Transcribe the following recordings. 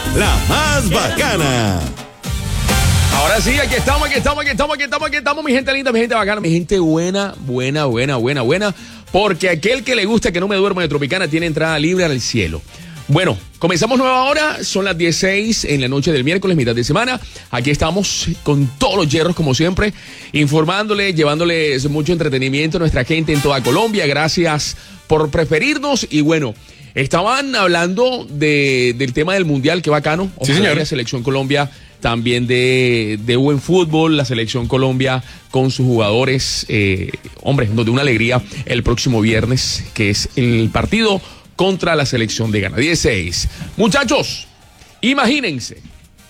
la más bacana. Ahora sí, aquí estamos, mi gente linda, mi gente bacana, mi gente buena, porque aquel que le gusta que no me duermo de Tropicana tiene entrada libre al cielo. Bueno, comenzamos nueva hora, son las 16 en la noche del miércoles, mitad de semana. Aquí estamos con todos los hierros, como siempre, informándoles, llevándoles mucho entretenimiento a nuestra gente en toda Colombia. Gracias por preferirnos y bueno, estaban hablando del tema del Mundial, qué bacano. Sí, señor. La Selección Colombia también de buen fútbol, la Selección Colombia con sus jugadores, hombre, de una alegría el próximo viernes, que es el partido contra la Selección de Ghana. 16. Muchachos, imagínense.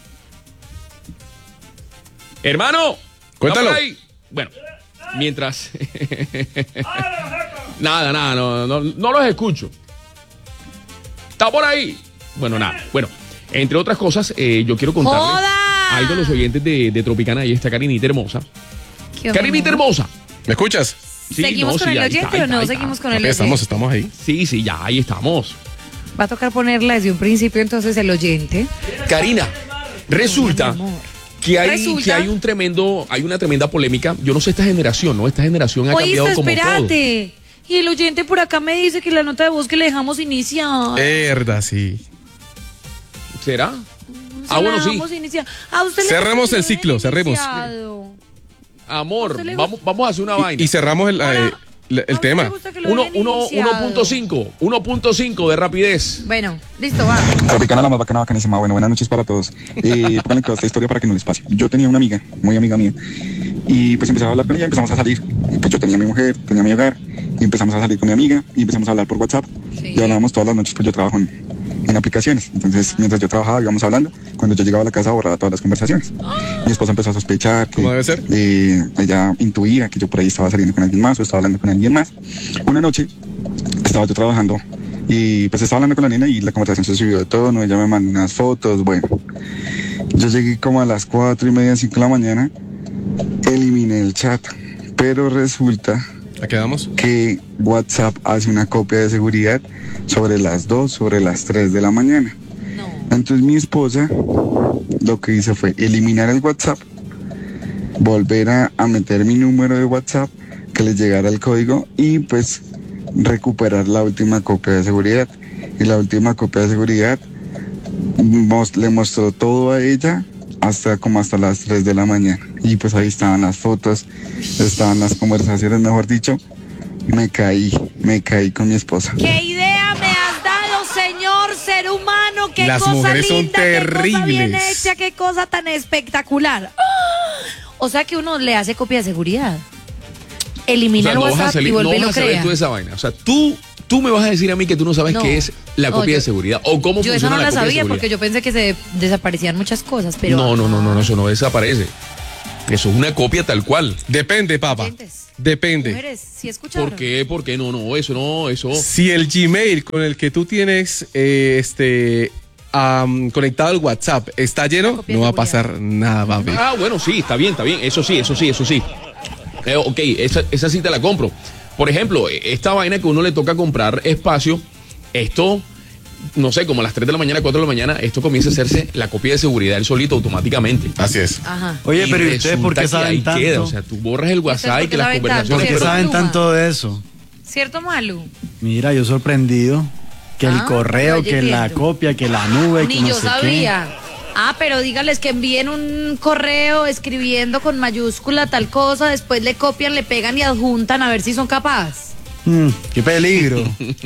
Hermano, cuéntalo. Bueno, mientras... nada, no los escucho. ¿Está por ahí? Bueno, nada. Bueno, entre otras cosas, yo quiero contarles algo a los oyentes de Tropicana. Ahí está Karinita hermosa. Karinita hermosa. ¿Me escuchas? Sí, ¿Seguimos con el oyente o no seguimos con el oyente? Estamos ahí. Sí, ya, ahí estamos. Va a tocar ponerla desde un principio entonces el oyente. Karina, resulta que hay una tremenda polémica. Yo no sé esta generación, ¿no? Esta generación ha cambiado como espérate. Y el oyente por acá me dice que la nota de voz que le dejamos iniciar. Verdad, sí. ¿Será? Bueno, sí. Cerremos el ciclo, cerremos. Amor, vamos a hacer una vaina. Y cerramos el tema. 1.5 de rapidez. Bueno, listo, va. Tropicana, la más bacana, bacanísima. Bueno, buenas noches para todos. Pónganle toda esta historia para que no les pase. Yo tenía una amiga, muy amiga mía, y pues empezaba a hablar con ella, empezamos a salir. Pues yo tenía mi mujer, tenía mi hogar, y empezamos a salir con mi amiga, y empezamos a hablar por WhatsApp. Sí. Y hablábamos todas las noches, pues yo trabajo en aplicaciones. Entonces, mientras yo trabajaba, íbamos hablando. Cuando yo llegaba a la casa, borraba todas las conversaciones. Mi esposa empezó a sospechar que, ¿cómo debe ser? Ella intuía que yo por ahí estaba saliendo con alguien más o estaba hablando con alguien más. Una noche estaba yo trabajando y pues estaba hablando con la nena y la conversación se subió de tono. Ella me mandó unas fotos. Bueno, yo llegué como a las 4:30, 5 de la mañana, eliminé el chat, pero resulta que WhatsApp hace una copia de seguridad sobre las 2, sobre las 3 de la mañana. No. Entonces mi esposa lo que hizo fue eliminar el WhatsApp, volver a meter mi número de WhatsApp, que le llegara el código y pues recuperar la última copia de seguridad. Y la última copia de seguridad le mostró todo a ella hasta las 3 de la mañana. Y pues ahí estaban las fotos, estaban las conversaciones, mejor dicho. Me caí con mi esposa. ¿Qué idea me has dado, señor ser humano? Qué las cosa mujeres linda, son terribles. Qué cosa bien hecha, qué cosa tan espectacular. O sea que uno le hace copia de seguridad. Elimina el WhatsApp y vuelve y lo crea. Tú esa vaina. O sea, tú me vas a decir a mí que tú no sabes qué es la copia de seguridad o cómo funciona la copia de seguridad. Yo eso no la sabía porque yo pensé que se desaparecían muchas cosas, pero... No, eso no desaparece. Eso es una copia tal cual. Depende, papá. Depende. Mujeres, ¿sí escucharon? ¿Por qué? No, eso. Si el Gmail con el que tú tienes conectado al WhatsApp está lleno, no va a pasar nada, papi. Bueno, sí, está bien. Eso sí. Ok, esa sí te la compro. Por ejemplo, esta vaina que uno le toca comprar espacio, esto, no sé, como a las 3 de la mañana, 4 de la mañana, esto comienza a hacerse la copia de seguridad él solito automáticamente. Así es. Ajá. Oye, pero ¿y ustedes por qué saben tanto? Queda. O sea, tú borras el WhatsApp y que las conversaciones... ¿Por qué saben tanto de eso? ¿Cierto, Malu? Mira, yo sorprendido. Que el correo, que la copia, que la nube, que no sé qué. Ni yo sabía. Pero dígales que envíen un correo escribiendo con mayúscula tal cosa, después le copian, le pegan y adjuntan a ver si son capaces. ¡Qué peligro!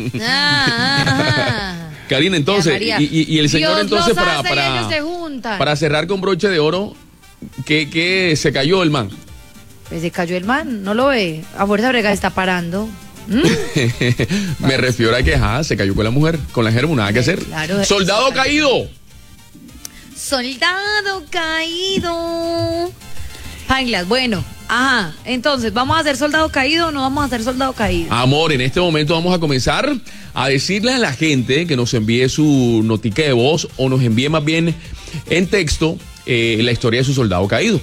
Karina, entonces, y el señor entonces para cerrar con broche de oro, ¿qué se cayó el man? Pues se cayó el man, no lo ve, a fuerza brega está parando. Me refiero a que se cayó con la mujer, con la germu, nada que hacer. Claro, ¡Soldado caído! ¡Soldado caído! Panglas, bueno, entonces, ¿vamos a hacer soldado caído o no vamos a hacer soldado caído? Amor, en este momento vamos a comenzar a decirle a la gente que nos envíe su notica de voz o nos envíe más bien en texto la historia de su soldado caído.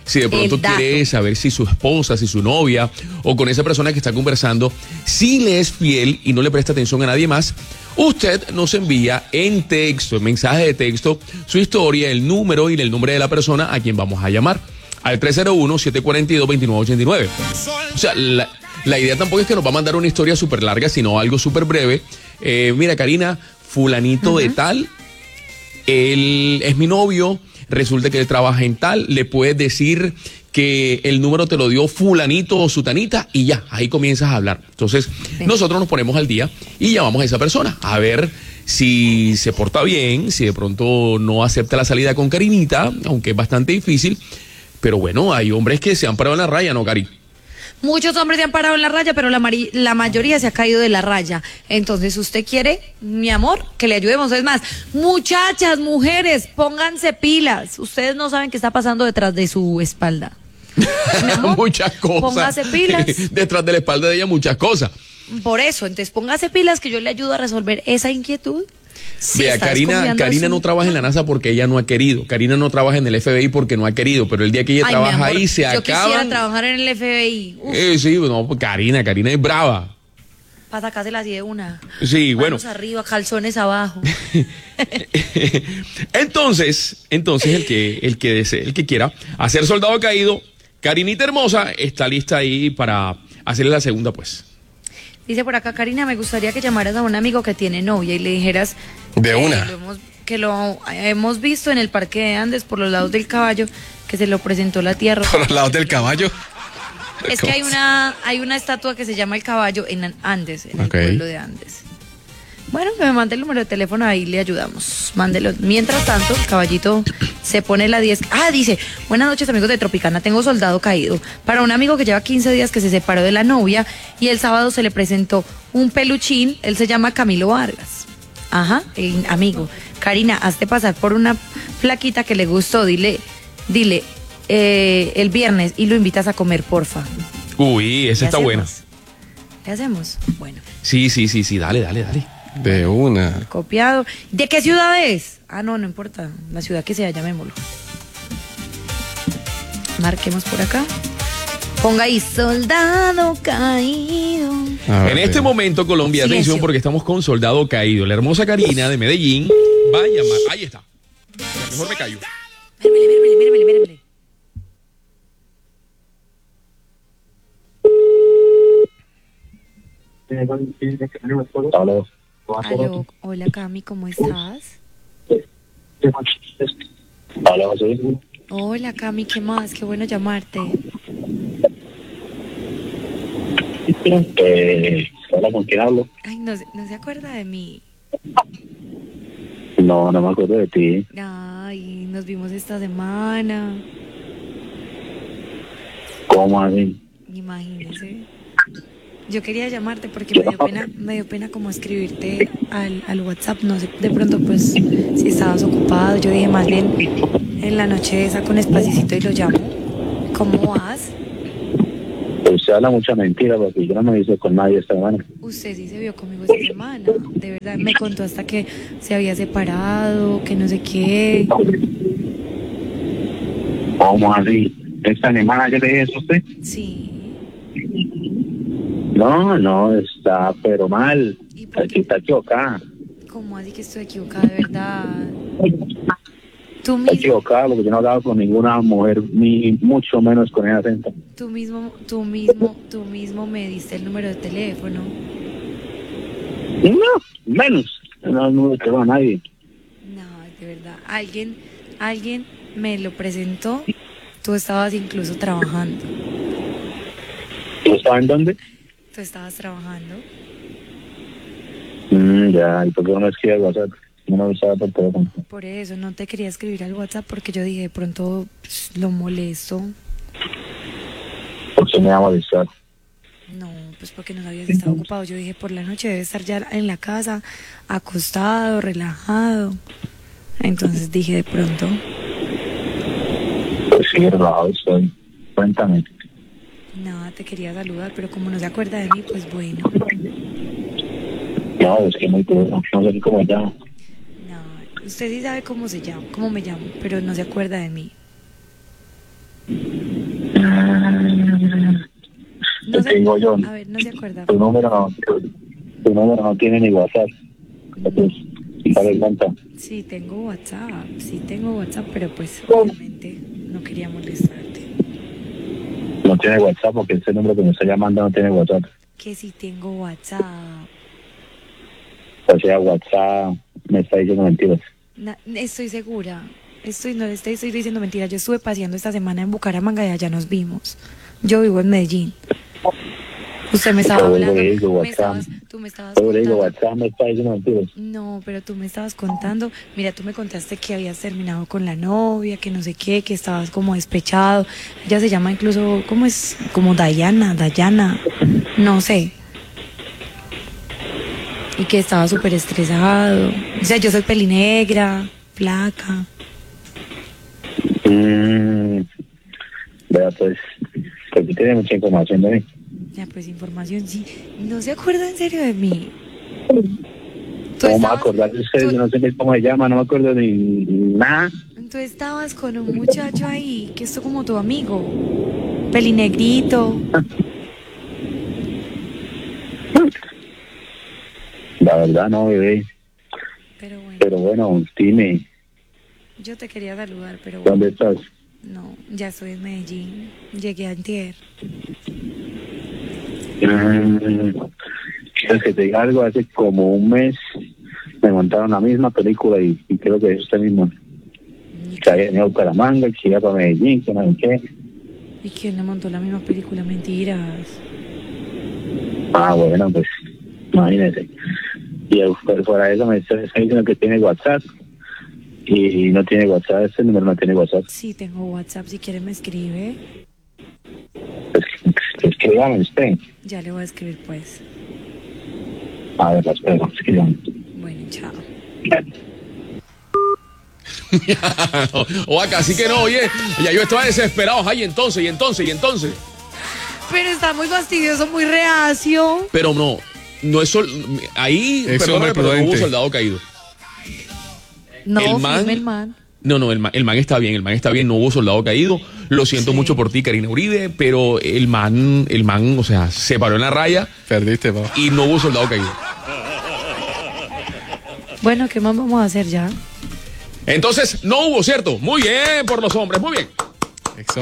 Si de pronto El dato. quiere saber si su esposa, si su novia o con esa persona que está conversando, si le es fiel y no le presta atención a nadie más, usted nos envía en texto, en mensaje de texto, su historia, el número y el nombre de la persona a quien vamos a llamar. Al 301-742-2989. O sea, la idea tampoco es que nos va a mandar una historia súper larga, sino algo súper breve. Mira, Karina, fulanito de tal, él es mi novio, resulta que él trabaja en tal, le puedes decir que el número te lo dio fulanito o sutanita y ya, ahí comienzas a hablar. Entonces, nosotros nos ponemos al día y llamamos a esa persona a ver si se porta bien, si de pronto no acepta la salida con Karinita, aunque es bastante difícil. Pero bueno, hay hombres que se han parado en la raya, ¿no, Cari? Muchos hombres se han parado en la raya, pero la mayoría se ha caído de la raya. Entonces, usted quiere, mi amor, que le ayudemos. Es más, muchachas, mujeres, pónganse pilas. Ustedes no saben qué está pasando detrás de su espalda. Mi amor, muchas cosas. Póngase pilas. Detrás de la espalda de ella, muchas cosas. Por eso, entonces póngase pilas que yo le ayudo a resolver esa inquietud. Si Vea, está Karina desconfiando no trabaja en la NASA porque ella no ha querido. Karina no trabaja en el FBI porque no ha querido. Pero el día que ella Ay, trabaja mi amor, ahí, se yo acaban. quisiera trabajar en el FBI. Uf, Sí, no, pues Karina es brava. para sacársela así de una. Sí, bueno. Manos arriba, calzones abajo. Entonces, el que desee, el que quiera hacer soldado caído, Karinita hermosa está lista ahí para hacerle la segunda, pues. Dice por acá, Karina, me gustaría que llamaras a un amigo que tiene novia y le dijeras De una. que lo hemos visto en el Parque de Andes por los lados del caballo, que se lo presentó la tía Rosa. Por los lados del caballo. Es que hay una estatua que se llama el caballo en Andes, en el Ok. pueblo de Andes. Bueno, que me mande el número de teléfono, ahí le ayudamos. Mándelo. Mientras tanto, el caballito se pone la 10. Ah, dice, buenas noches amigos de Tropicana, tengo soldado caído. Para un amigo que lleva 15 días que se separó de la novia y el sábado se le presentó un peluchín, él se llama Camilo Vargas. Ajá, el amigo. Karina, hazte pasar por una flaquita que le gustó, dile, el viernes y lo invitas a comer, porfa. Uy, esa ¿Qué está hacemos? buena. ¿Qué hacemos? Bueno. Sí, dale. De una. Copiado. ¿De qué ciudad es? Ah, no importa. La ciudad que sea, llamémoslo. Marquemos por acá. Ponga ahí, soldado caído. A ver, En este momento, Colombia, Silencio. atención porque estamos con soldado caído. La hermosa Karina de Medellín va a llamar. Ahí está. Ya, mejor me callo. Mírmele. Aló. Aló, hola Cami, ¿cómo estás? Aló, sí. Hola Cami, ¿qué más? Qué bueno llamarte. Hola, ¿con quién hablo? Ay, no se acuerda de mí. No me acuerdo de ti. Ay, nos vimos esta semana. ¿Cómo así? Imagínese. Yo quería llamarte porque me dio pena como escribirte al WhatsApp, no sé, de pronto pues si estabas ocupado, yo dije más bien en la noche saco un espacito y lo llamo. ¿Cómo vas? Usted habla mucha mentira porque yo no me hice con nadie esta semana. Usted sí se vio conmigo esta semana, de verdad, me contó hasta que se había separado, que no sé qué. ¿Cómo así? ¿Esta semana yo le dije eso a usted? Sí. No, está pero mal. ¿Y por Aquí qué? está equivocada. ¿Cómo así que estoy equivocada, de verdad? Tú Está mismo, equivocada porque yo no he hablado con ninguna mujer, ni mucho menos con ese acento. tú mismo me diste el número de teléfono. No, menos. No le creo a nadie. No, de verdad. Alguien me lo presentó. Tú estabas incluso trabajando. ¿Tú estabas en dónde? Tú estabas trabajando. Ya, ¿y por qué no me escribes WhatsApp? No me avisaba por teléfono. Por eso no te quería escribir al WhatsApp porque yo dije, de pronto pues, lo molesto. ¿Por qué me va a molestar? No, pues porque no habías estado ocupado. Yo dije, por la noche debe estar ya en la casa, acostado, relajado. Entonces dije, de pronto, Pues sí, relajado estoy. Cuéntame. nada, te quería saludar, pero como no se acuerda de mí, pues bueno. No, es que muy duro. No sé ni cómo llamo. No, usted sí sabe cómo me llamo, pero no se acuerda de mí. Digo yo, A ver, no se acuerda. tu número no tiene ni WhatsApp. Entonces, ¿sabes cuánto? Sí, tengo WhatsApp, pero pues obviamente no quería molestarte. No tiene WhatsApp porque ese número que me está llamando no tiene WhatsApp. Que sí tengo WhatsApp. O sea, WhatsApp me está diciendo mentiras. Estoy segura. No le estoy diciendo mentiras. Yo estuve paseando esta semana en Bucaramanga y allá nos vimos. Yo vivo en Medellín. Usted me estaba hablando. Tú me estabas Yo le digo, contando. WhatsApp me está diciendo mentiras. No, pero tú me estabas contando. Mira, tú me contaste que habías terminado con la novia, que no sé qué, que estabas como despechado. Ella se llama incluso, ¿cómo es? Como Dayana, no sé. Y que estaba súper estresado. O sea, yo soy pelinegra, flaca. Vea, pues tú tienes mucha información de mí. Ya, pues información, sí. ¿No se acuerda en serio de mí? ¿Cómo me voy a acordar de usted? Yo no sé ni cómo se llama, no me acuerdo ni nada. Tú estabas con un muchacho ahí, que es como tu amigo. Pelinegrito. La verdad no, bebé. Pero bueno, dime, yo te quería saludar, pero bueno. ¿dónde estás? No, ya estoy en Medellín. Llegué antier. ¿Quieres que te diga algo? Hace como un mes me montaron la misma película y creo que es usted mismo. Que había venido a Bucaramanga, que iba para Medellín, que no sé qué. ¿Y quién le montó la misma película? Mentiras. Ah, bueno, pues imagínese. Y fuera de eso me está diciendo que tiene WhatsApp y no tiene WhatsApp, ese número no tiene WhatsApp. Sí, tengo WhatsApp, si quiere me escribe. Escríbame usted. Ya le voy a escribir pues. A ver, la espero, escríbame. Bueno, chao. O acá, así que no, oye, ya yo estaba desesperado. Ay, entonces. Pero está muy fastidioso, muy reacio. Pero no es ahí, Es perdóname, hombre pero no hubo prudente. soldado caído. No, El man- firme el man. No, el man está bien, no hubo soldado caído. Lo siento mucho por ti, Karina Uribe, pero el man, o sea, se paró en la raya Perdiste, papá. y no hubo soldado caído. Bueno, ¿qué más vamos a hacer ya? Entonces, no hubo, ¿cierto? Muy bien por los hombres, muy bien. Eso.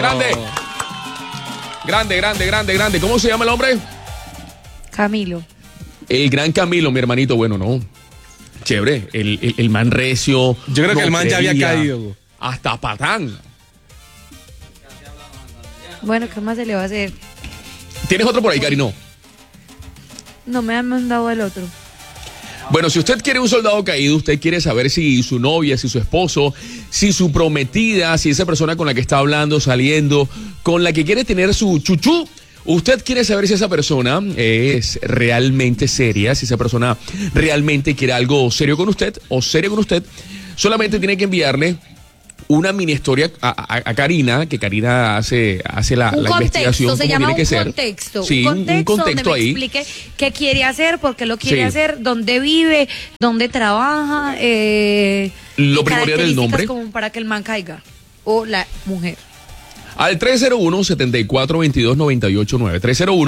Grande. ¿Cómo se llama el hombre? Camilo. El gran Camilo, mi hermanito. Bueno, no. Chévere. El man recio. Yo creo que el man ya había creía, caído. Hasta patán. Bueno, ¿qué más se le va a hacer? ¿Tienes otro por ahí, Cari? No. No me han mandado el otro. Bueno, si usted quiere un soldado caído, usted quiere saber si su novia, si su esposo, si su prometida, si esa persona con la que está hablando, saliendo, con la que quiere tener su chuchú, usted quiere saber si esa persona es realmente seria, si esa persona realmente quiere algo serio con usted o serio con usted, solamente tiene que enviarle una mini historia a Karina, que Karina hace la investigación como se llama tiene que un ser. contexto. Sí, un contexto donde me ahí. explique qué quiere hacer, por qué lo quiere Sí. hacer, dónde vive, dónde trabaja. Lo y primordial del nombre. como para que el man caiga. O la mujer. Al 301-7422-989.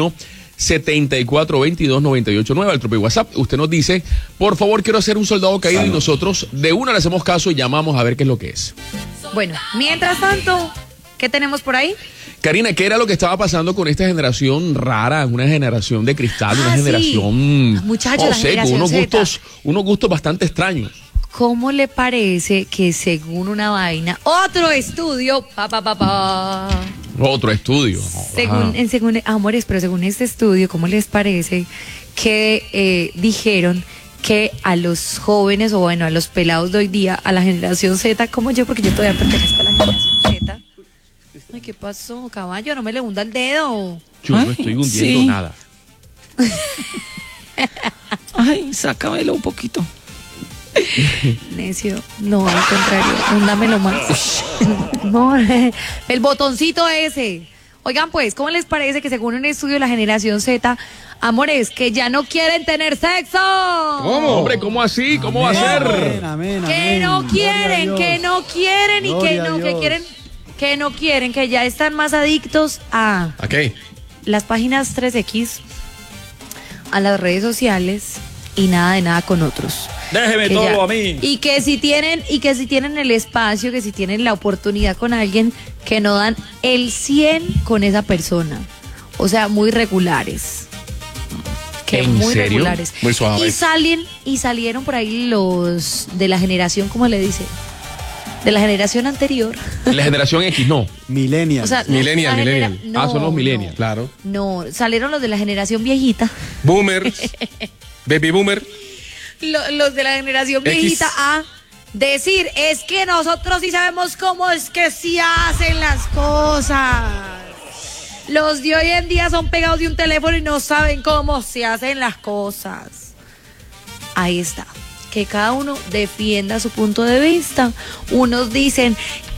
301-7422-989. Al propio WhatsApp. Usted nos dice, por favor, quiero hacer un soldado caído. Y nosotros de una le hacemos caso y llamamos a ver qué es lo que es. Bueno, mientras tanto, ¿qué tenemos por ahí? Karina, ¿qué era lo que estaba pasando con esta generación rara? Una generación de cristal, una sí. generación... Muchachos, no la sé, con generación unos gustos bastante extraños. ¿Cómo le parece que según una vaina, otro estudio, Otro estudio. amores, pero según este estudio, ¿cómo les parece que dijeron que a los jóvenes, o bueno, a los pelados de hoy día, a la generación Z, como yo, porque yo todavía pertenezco a la generación Z? Ay, ¿qué pasó, caballo? No me le hunda el dedo. Yo no estoy hundiendo nada. Ay, sácamelo un poquito. Necio, no, al contrario, húndamelo más. No, el botoncito ese. Oigan, pues, ¿cómo les parece que según un estudio de la generación Z, amores, que ya no quieren tener sexo? ¿Cómo? Hombre, ¿cómo así? ¿Cómo va a ser? Que no quieren, que no quieren y que Gloria a no, que Dios. quieren, que no quieren, que ya están más adictos a ¿A qué? las páginas 3X, a las redes sociales y nada de nada con otros. Déjeme Que todo ya- a mí. Y que si tienen el espacio, que si tienen la oportunidad con alguien, que no dan el 100 con esa persona. O sea, muy regulares. Que ¿En muy serio? regulares. Muy suaves. Y salieron por ahí los de la generación, ¿cómo le dice? De la generación anterior. La generación X, no. Millennial. O sea, Millennial, la millennial. Ah, son los millennials. Claro. No, salieron los de la generación viejita. Boomers. Baby boomer. Los de la generación X. viejita a decir, es que nosotros sí sabemos cómo es que se hacen las cosas. Los de hoy en día son pegados de un teléfono y no saben cómo se hacen las cosas. Ahí está. Que cada uno defienda su punto de vista. Unos dicen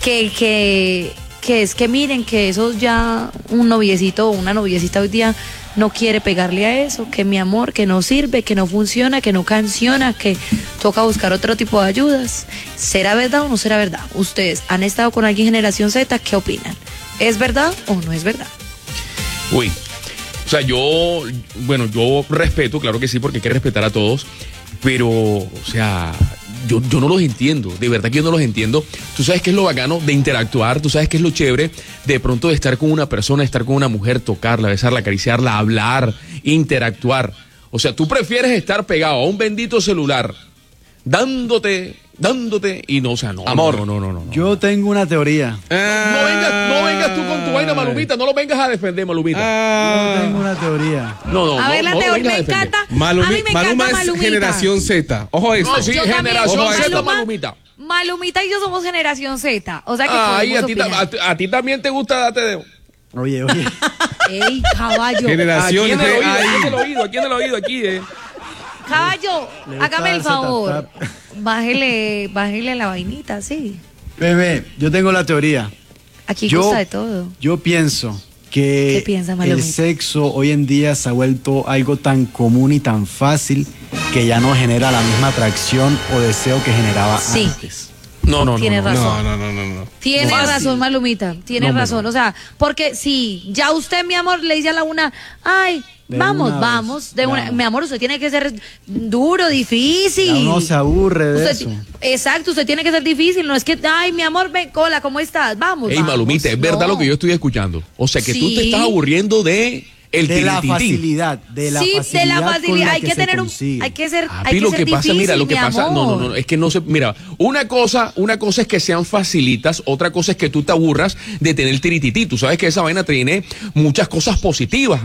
que es que miren que eso ya un noviecito o una noviecita hoy día no quiere pegarle a eso, que mi amor, que no sirve, que no funciona, que no canciona, que toca buscar otro tipo de ayudas. ¿Será verdad o no será verdad? Ustedes han estado con alguien generación Z, ¿qué opinan? ¿Es verdad o no es verdad? Uy. O sea, yo respeto, claro que sí, porque hay que respetar a todos, pero, o sea, yo no los entiendo, de verdad que yo no los entiendo. Tú sabes qué es lo bacano de interactuar, tú sabes qué es lo chévere de pronto de estar con una persona, estar con una mujer, tocarla, besarla, acariciarla, hablar, interactuar. O sea, tú prefieres estar pegado a un bendito celular, dándote, y no, o sea, no. Amor. No. Yo tengo una teoría. No vengas tú con tu vaina, Malumita, no lo vengas a defender, Malumita. Yo tengo una teoría. No, A ver, la no lo teoría vengas a me defender. encanta. A mí me encanta Maluma es Malumita. generación Z. Ojo a esto. No, sí, Yo también, generación Ojo a Z, esto. Malumita. Malumita y yo somos generación Z. O sea que Ay, podemos opinar. a ti también te gusta darte de... Oye. Ey, caballo. Generación Aquí en el de oído, aquí en ahí. el oído, aquí en el oído, aquí, Caballo, Le gusta hágame el darse favor. tap, tap. Bájele la vainita, sí. Bebé, yo tengo la teoría. Aquí Yo- gusta de todo. Yo pienso ¿Qué que piensa, el Malumita? sexo hoy en día se ha vuelto algo tan común y tan fácil que ya no genera la misma atracción o deseo que generaba Sí. antes. No. Tiene razón. No. Tiene razón, Malumita. Tiene razón. O sea, porque si ya usted, mi amor, le dice a la una, ay, De vamos, una vamos. vez, De ya. mi amor, usted tiene que ser duro, difícil. Ya uno se aburre de Usted eso. Exacto, usted tiene que ser difícil. No es que, ay, mi amor, ven, cola, ¿cómo estás? Vamos. Ey, vamos. Malumita, es verdad No. lo que yo estoy escuchando. O sea, que tú te Sí. estás aburriendo de el De la tiritití. facilidad, de la Sí, facilidad. de la con facilidad. la Hay que se tener consigue. hay que ser, Papi, hay que lo ser que pasa, difícil, mira, lo que mi pasa, amor. no, es que no se, mira, una cosa es que sean facilitas, otra cosa es que tú te aburras de tener el tiritití. Tú sabes que esa vaina tiene muchas cosas positivas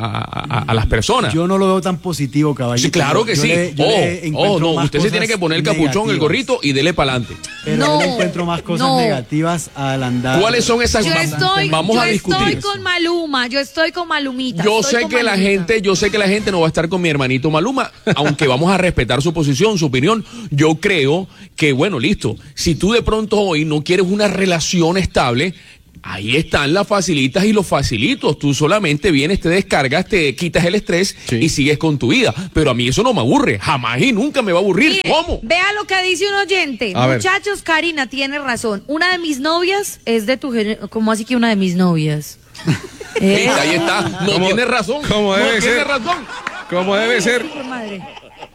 a las personas. Yo no lo veo tan positivo, caballito. Sí, claro que Yo sí. le encuentro No, más usted se tiene cosas que poner el capuchón, el negativas. gorrito y dele para adelante. Pero No, yo le encuentro más cosas no. negativas al andar. ¿Cuáles son esas? Yo Vamos a estoy discutir. con Maluma, yo estoy con Malumita. Yo estoy sé con que la Malumita. gente, que la gente no va a estar con mi hermanito Maluma, aunque vamos a respetar su posición, su opinión. Yo creo que, bueno, listo. Si tú de pronto hoy no quieres una relación estable, ahí están las facilitas y los facilitos. Tú solamente vienes, te descargas, te quitas el estrés Sí. y sigues con tu vida. Pero a mí eso no me aburre. Jamás y nunca me va a aburrir. Mire, ¿Cómo? vea lo que dice un oyente. A ver. Muchachos, Karina tiene razón. Una de mis novias es de tu género. ¿Cómo así que una de mis novias? Sí, ahí está. No ¿Cómo- tiene razón. cómo no debe tiene ser? razón. Como debe ser. Hijo de madre.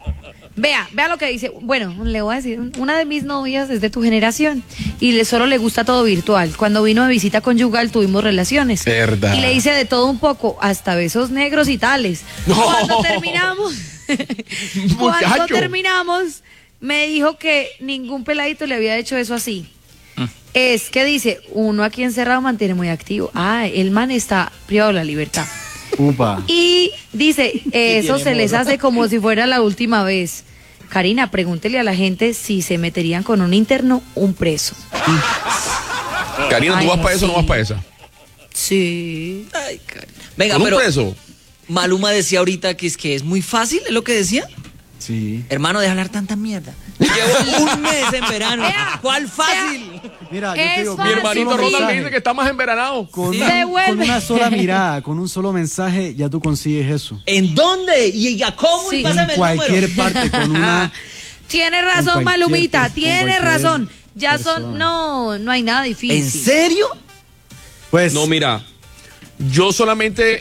Vea lo que dice. Bueno, le voy a decir, una de mis novias es de tu generación y solo le gusta todo virtual. Cuando vino de visita conyugal tuvimos relaciones. Verdad. Y le hice de todo un poco, hasta besos negros y tales. No. Cuando terminamos, Muchacho. me dijo que ningún peladito le había hecho eso así. Es que dice, uno aquí encerrado mantiene muy activo. Ah, el man está privado de la libertad. Upa. Y dice, eso se les hace como si fuera la última vez. Karina, pregúntele a la gente si se meterían con un interno o un preso. Karina, ¿tú Ay, vas no, para eso o no sí. vas para esa? Sí. Ay, Karina. Venga, ¿Con un pero preso? Maluma decía ahorita que es muy fácil, ¿es lo que decía? Sí. Hermano, deja hablar tanta mierda. Llevo un mes en verano. Vea, ¿Cuál fácil? Mira, yo Es te digo, fácil. Mi hermanito solo Ronald me mensaje, dice que está más enveranado. con, Sí. una, Devuelve. con una sola mirada, con un solo mensaje, ya tú consigues eso. ¿En dónde? ¿Y a cómo? Sí. Y pásame En el cualquier número. parte, con una. Tiene Con razón, cualquier Malumita, con tiene cualquier razón. Ya persona. son, no hay nada difícil. ¿En serio? Pues. No, mira, yo solamente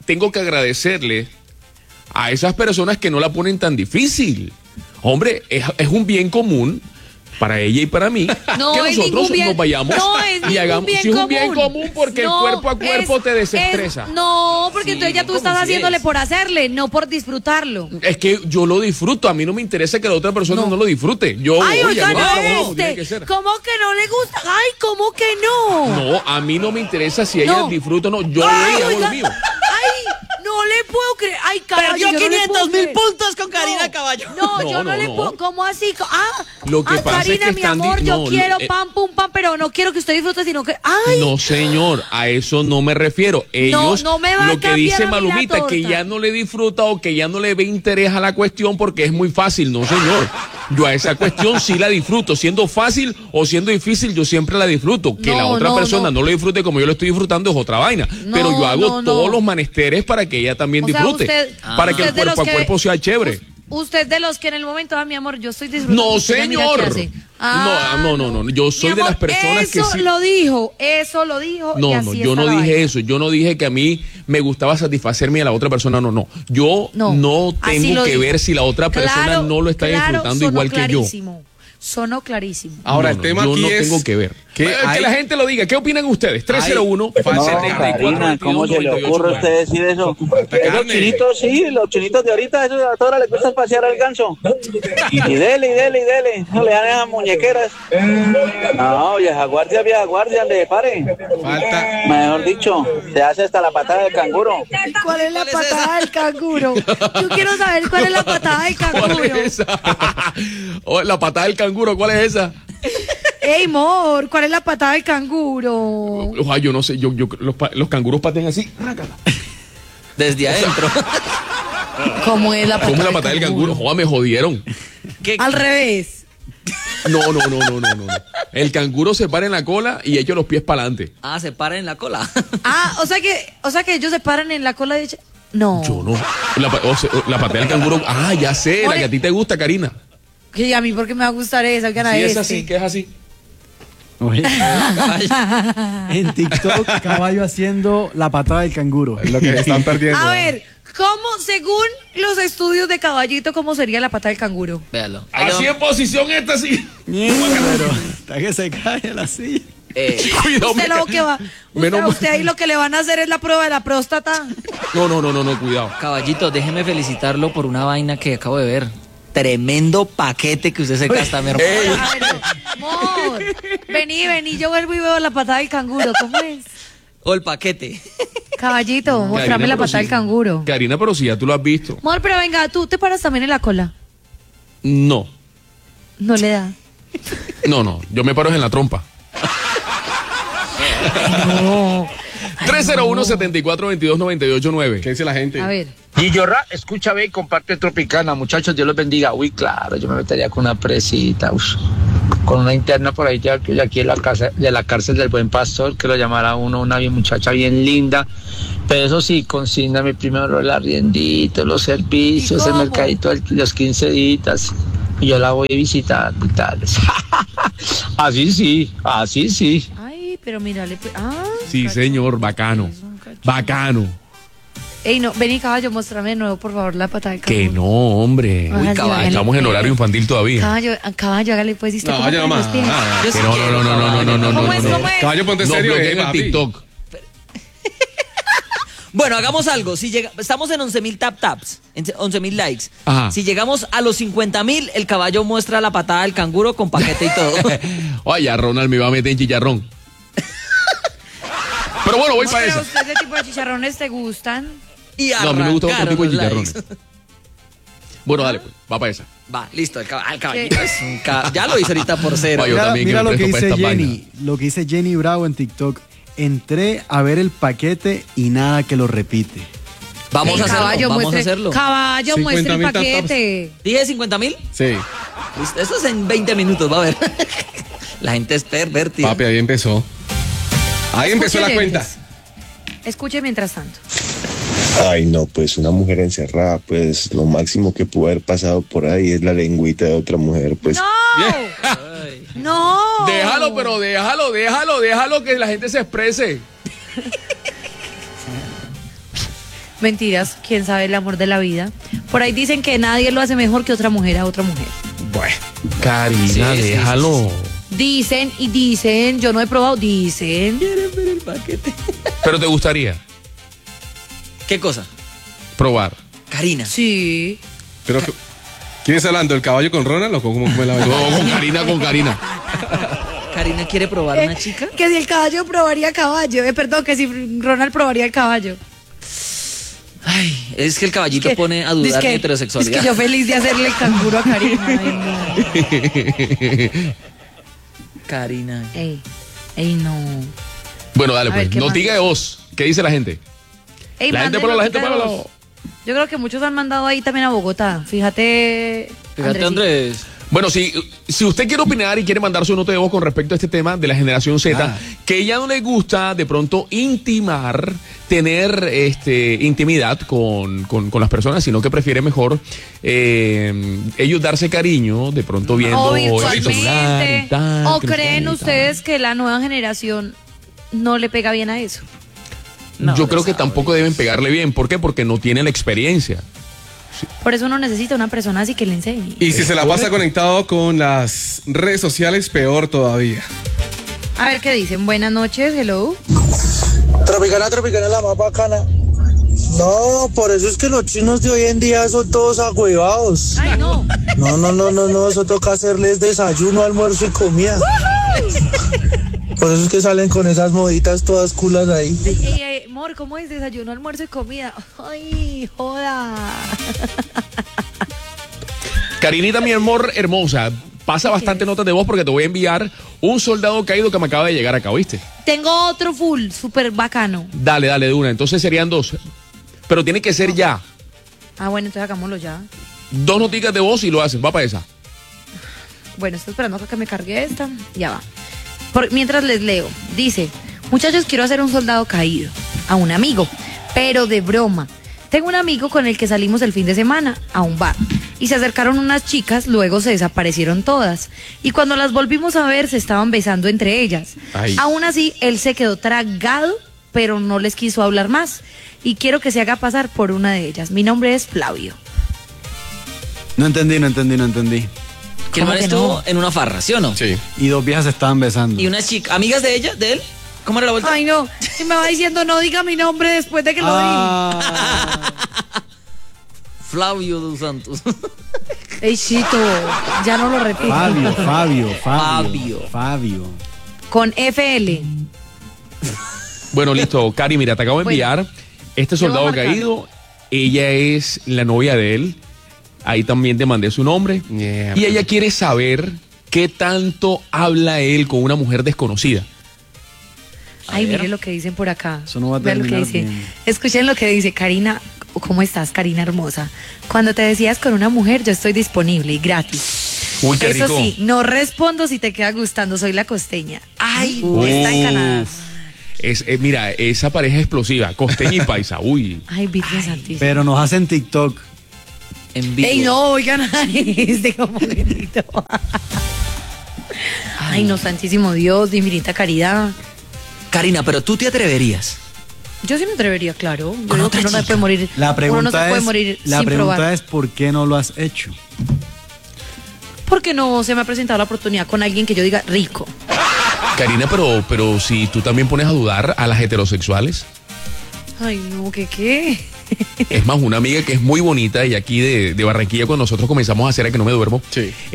tengo que agradecerle a esas personas que no la ponen tan difícil. Hombre, es un bien común para ella y para mí No que es nosotros ningún bien- nos vayamos no es y ningún hagamos. bien Si es un bien común. común porque No, el cuerpo a cuerpo te desestresa. no, porque Sí, entonces ya tú ¿cómo estás si haciéndole es? por hacerle, no por disfrutarlo. Es que yo lo disfruto, a mí no me interesa que la otra persona no, lo disfrute. Yo Ay, voy, oiga, hago mi no trabajo como tiene que este. ser. ¿Cómo que no le gusta? Ay, ¿cómo que no? No, a mí no me interesa si ella No. disfruta o no. Yo Ay, voy y hago oiga, lo mío. Ay, no le puedo creer. Ay, caballo, Perdió yo no le 500 puedo mil creer. puntos con Karina No, Caballo. No, No, yo no, no, le no. puedo. ¿Cómo así? Lo que pasa es Karina, que mi están amor, yo no, quiero pam, pum, pam, pero no quiero que usted disfrute, sino que. Ay, No, señor, a eso no me refiero. Ellos, no me va a lo que cambiar dice a mí la Malumita, que torta. ya no le disfruta o que ya no le ve interés a la cuestión porque es muy fácil. No, señor. Yo a esa cuestión sí la disfruto. Siendo fácil o siendo difícil, yo siempre la disfruto. Que No, la otra no, persona no. no lo disfrute como yo lo estoy disfrutando es otra vaina. No, Pero yo hago no, no. todos los menesteres para que ella también O sea, disfrute. para que usted el de los cuerpo a que- cuerpo sea chévere. Usted de los que en el momento, mi amor, yo estoy disfrutando. No, usted mira señor. qué hace. No. Yo soy Mi de las amor, personas que eso sí. Eso lo dijo. y No, así yo está no la dije vaina. eso. Yo no dije que a mí me gustaba satisfacerme a la otra persona. No. Yo no así tengo lo que dijo. ver si la otra persona Claro, no lo está claro, disfrutando sonó igual que yo. clarísimo. Sonó clarísimo. Ahora, No, el tema yo aquí no es tengo que ver. que Que hay- la gente lo diga. ¿Qué opinan ustedes? 301 No, 74 Karina, ¿cómo se le ocurre a usted decir eso? Esos carne. chinitos, sí, los chinitos de ahorita, esos a todas les gusta pasear al ganso. Y dele. No le dan esas muñequeras. No, vieja guardia, le pare. Falta. Mejor dicho, se hace hasta la patada del canguro. ¿Cuál es la ¿Cuál es patada esa? del canguro? Yo quiero saber cuál es la patada del ¿Cuál canguro. es esa? Oh, la patada del canguro, ¿cuál es esa? Ey, amor, ¿cuál es la patada del canguro? Ay, yo no sé. Los canguros patean así. Desde adentro. ¿Cómo es la patada, ¿Cómo es la patada del canguro? Joder, me jodieron. ¿Qué? Al revés. No. El canguro se para en la cola y echa los pies para adelante. Ah, se para en la cola. Ah, o sea que ellos se paran en la cola de... No. Yo no. La patada del canguro. Ah, ya sé, la que a ti te gusta, Karina. Que a mí porque me va a gustar esa, oigan a Sí, es este. así, que es así. Oye, en TikTok, caballo haciendo la patada del canguro. Es lo que están perdiendo. A ver, ¿cómo, según los estudios de Caballito, cómo sería la patada del canguro? Véalo. Ahí Así va. en posición esta, sí. Pero hasta que se cae la silla. Cuidado, Usted lo que va, usted ahí lo que le van a hacer es la prueba de la próstata. No, cuidado. Caballito, déjeme felicitarlo por una vaina que acabo de ver. Tremendo paquete que usted se gasta, mi hermano. A ver, amor, vení, yo vuelvo y veo la patada del canguro, ¿cómo es? O el paquete. Caballito, mostrame Karina, la pero patada del sí. canguro. Karina, pero si ya tú lo has visto. Amor, pero venga, tú te paras también en la cola. No, No le da. no, yo me paro en la trompa. No. 301-7422-989. ¿Qué dice la gente? A ver. Guillorra, escucha, ve y comparte Tropicana. Muchachos, Dios los bendiga. Uy, claro, yo me metería con una presita, con una interna por ahí de aquí en la casa, de la cárcel del Buen Pastor, que lo llamara uno, una bien muchacha bien linda. Pero eso sí, consígname primero el arriendito, los servicios, ¿Y el cómo? mercadito, los 15 días. Y yo la voy visitando y tales. Así sí. Ay, pero mírale. Ah, Sí, señor, bacano. Bacano. Ey, no, vení, caballo, muéstrame de nuevo, por favor, la patada del canguro. Que no, hombre. Uy, caballo. Estamos en horario infantil todavía. Caballo, hágale pues. ¿Y usted No, cómo ya pone no los más. pies? Yo sí Que no, quiero, no. ¿Cómo es? Caballo, ponte No serio, bloqueen el papi. TikTok. Bueno, hagamos algo. Si estamos en 11.000 taps, en 11.000 likes. Ajá. Si llegamos a los 50.000, el caballo muestra la patada del canguro con paquete y todo. Oye, a Ronald me va a meter en chicharrón. Pero bueno, voy para Pero esa. a usted ese tipo de chicharrones te gustan. Y No, a mí me gusta otro arrancaron tipo de los chicharrones. likes. Bueno, dale, pues, va para esa. Va, listo, el caballito es un ya lo hizo ahorita por cero. Vaya. Yo Mira, también mira que me lo que presto para dice esta Jenny. Lo que dice Jenny Bravo en TikTok. Entré a ver el paquete y nada que lo repite. Vamos a hacerlo, Caballo, vamos a muestre, hacerlo. Caballo, muestre el 50.000 paquete. ¿Dije 50.000? Sí. Listo, esto es en 20 minutos, va a ver. La gente es pervertida. Papi, ahí empezó. Ahí empezó la Escuche, cuenta. oyentes. Escuche mientras tanto. Ay, no, pues una mujer encerrada, pues lo máximo que pudo haber pasado por ahí es la lengüita de otra mujer, pues. ¡No! Ay. ¡No! Déjalo, pero déjalo que la gente se exprese. Mentiras, quién sabe el amor de la vida. Por ahí dicen que nadie lo hace mejor que otra mujer a otra mujer. Bueno, Karina, déjalo. Dicen y dicen, yo no he probado, dicen. ¿Quieren ver el paquete? Pero te gustaría ¿Qué cosa? probar. Karina. Sí. Pero, ¿quién está hablando? ¿El caballo con Ronald o cómo es la vaina? No, con Karina. Karina quiere probar una chica. Que si el caballo probaría caballo. Perdón, que si Ronald probaría el caballo. Ay, es que el caballito pone a dudar mi heterosexualidad. Es que yo feliz de hacerle el canguro a Karina. Ay, no. Karina. Ey, no. Bueno, dale A ver, pues. ¿qué Noticia de voz. ¿Qué dice la gente? Ey, La gente manden por la gente notica de por voz. Yo creo que muchos han mandado ahí también a Bogotá. Fíjate, Andrés. Bueno, si usted quiere opinar y quiere mandar su nota de voz con respecto a este tema de la generación Z, que ya no le gusta de pronto tener intimidad con las personas, sino que prefiere mejor ellos darse cariño, de pronto viendo el celular y tal. ¿O creen ustedes que la nueva generación no le pega bien a eso? No, yo creo que tampoco deben pegarle bien. ¿Por qué? Porque no tienen la experiencia. Por eso uno necesita una persona así que le enseñe. Y si se la pasa conectado con las redes sociales, peor todavía. A ver qué dicen. Buenas noches, hello. Tropicana la más bacana. No, por eso es que los chinos de hoy en día son todos agüevados. Ay, no. No, eso toca hacerles desayuno, almuerzo y comida. Por eso es que salen con esas moditas todas culas ahí. Amor, ¿cómo es desayuno, almuerzo y comida? Ay, joda. Karinita, mi amor hermosa, pasa bastante notas de voz porque te voy a enviar un soldado caído que me acaba de llegar acá, ¿viste? Tengo otro full, súper bacano. Dale, de una. Entonces serían 2. Pero tiene que ser ya. Ah, bueno, entonces hagámoslo ya. 2 noticas de voz y lo haces. Va para esa. Bueno, estoy esperando acá que me cargue esta. Ya va. Mientras les leo, dice: muchachos, quiero hacer un soldado caído a un amigo, pero de broma. Tengo un amigo con el que salimos el fin de semana a un bar y se acercaron unas chicas, luego se desaparecieron todas y cuando las volvimos a ver se estaban besando entre ellas. Ay. Aún así, él se quedó tragado, pero no les quiso hablar más y quiero que se haga pasar por una de ellas. Mi nombre es Flavio. No entendí. Que el man estuvo en una farra, ¿sí o no? Sí. Y 2 viejas se estaban besando. Y una chica, amigas de ella, de él. ¿Cómo era la vuelta? Ay, no. Y me va diciendo, no diga mi nombre después de que lo di. Flavio dos Santos. Ey, Chito, ya no lo repito. Fabio. Con FL. Bueno, listo. Cari, mira, te acabo de enviar este soldado caído. Ella es la novia de él. Ahí también te mandé su nombre. Y ella quiere saber qué tanto habla él con una mujer desconocida. Ay, mire lo que dicen por acá. Eso no va a Vean lo que terminar dice. bien. Escuchen lo que dice Karina. ¿Cómo estás, Karina hermosa? Cuando te decías con una mujer, yo estoy disponible y gratis. Uy, qué Eso rico. sí, no respondo si te queda gustando, soy la costeña. Ay, está en Canadá. Mira, esa pareja explosiva, costeña y paisa. Uy. Ay, Virgen Santísima. Pero nos hacen TikTok. En vivo. Ey, no, oigan, como gritito. Ay, no, santísimo Dios, de infinita caridad. Karina, pero tú te atreverías. Yo sí me atrevería, claro. Yo Con digo otra que uno no chica. puede morir. La uno pregunta no se puede morir sin probar. es ¿por qué no lo has hecho? Porque no se me ha presentado la oportunidad con alguien que yo diga rico. Karina, pero si tú también pones a dudar a las heterosexuales. Ay, no, ¿qué? Es más, una amiga que es muy bonita y aquí de Barranquilla, cuando nosotros comenzamos a hacer A Que No Me Duermo,